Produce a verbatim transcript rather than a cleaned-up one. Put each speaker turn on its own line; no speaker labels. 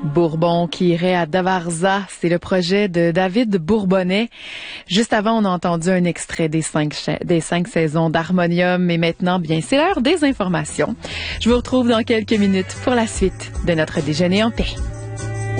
Bourbon qui irait à Davarza, c'est le projet de David Bourbonnais. Juste avant, on a entendu un extrait des cinq, cha- des cinq saisons d'Harmonium, et maintenant, bien, c'est l'heure des informations. Je vous retrouve dans quelques minutes pour la suite de notre déjeuner en paix.